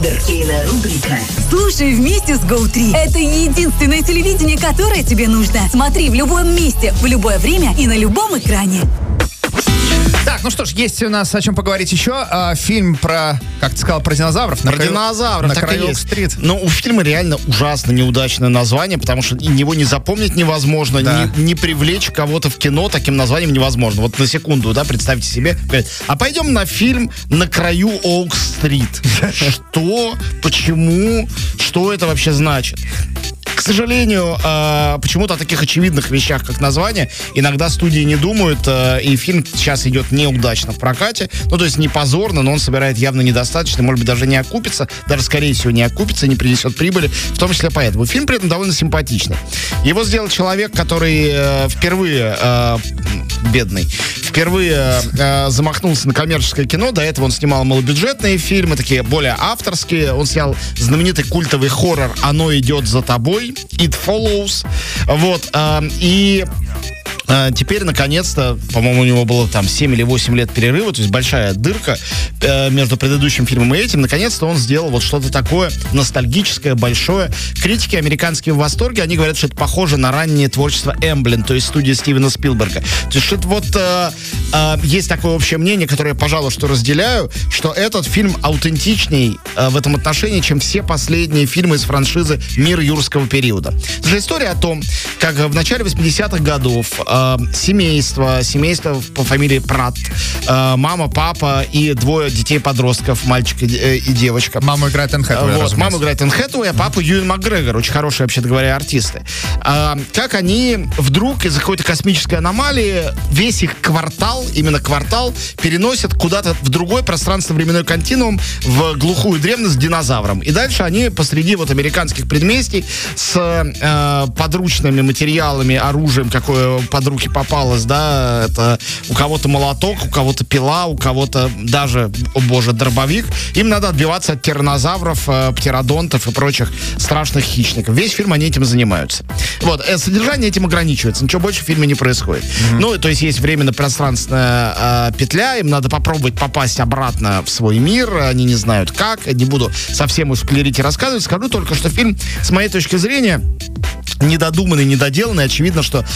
Спилберг. Кинорубрика. Слушай вместе с Go3. Это единственное телевидение, которое тебе нужно. Смотри в любом месте, в любое время и на любом экране. Так, ну что ж, есть у нас о чем поговорить еще. Фильм про, как ты сказал, про динозавров. Про динозавров, на так краю и есть. Стрит. Но у фильма реально ужасно неудачное название, потому что его не запомнить невозможно, Да. не привлечь кого-то в кино таким названием невозможно. Вот на секунду, да, представьте себе, говорят, а пойдем на фильм «На краю Оук-стрит». Что? Почему? Что это вообще значит? К сожалению, почему-то о таких очевидных вещах, как название, иногда студии не думают, и фильм сейчас идет неудачно в прокате. Ну, то есть не позорно, но он собирает явно недостаточно, может быть, даже не окупится, даже, скорее всего, не окупится, не принесет прибыли, в том числе поэтому. Фильм при этом довольно симпатичный. Его сделал человек, который впервые, бедный, замахнулся на коммерческое кино. До этого он снимал малобюджетные фильмы, такие более авторские. Он снял знаменитый культовый хоррор «Оно идет за тобой», «It Follows». Вот. И теперь, наконец-то, по-моему, у него было там 7 или 8 лет перерыва, то есть большая дырка между предыдущим фильмом и этим. Наконец-то он сделал вот что-то такое ностальгическое, большое. Критики американские в восторге. Они говорят, что это похоже на раннее творчество Эмблем, то есть студии Стивена Спилберга. То есть что-то вот есть такое общее мнение, которое я, пожалуй, что разделяю, что этот фильм аутентичней в этом отношении, чем все последние фильмы из франшизы «Мир юрского периода». Это история о том, как в начале 80-х годов семейство по фамилии Пратт, мама, папа и двое детей-подростков, мальчик и девочка. Маму играет Энн Хэтэуэй, вот, маму играет Энн Хэтэуэй, а папу Юэн Макгрегор, очень хорошие, вообще-то говоря, артисты. Как они вдруг из-за какой-то космической аномалии весь их квартал, именно квартал, переносят куда-то в другой пространственно-временной континуум, в глухую древность с динозавром. И дальше они посреди вот американских предместий с подручными материалами, оружием, какое под руки попалось, да, это у кого-то молоток, у кого-то пила, у кого-то даже, о боже, дробовик. Им надо отбиваться от тираннозавров, птеродонтов и прочих страшных хищников. Весь фильм они этим занимаются. Вот, содержание этим ограничивается, ничего больше в фильме не происходит. Ну, то есть есть временно-пространственная петля, им надо попробовать попасть обратно в свой мир, они не знают как, не буду совсем уж сплерить и рассказывать, скажу только, что фильм, с моей точки зрения, недодуманный, недоделанный. Очевидно, что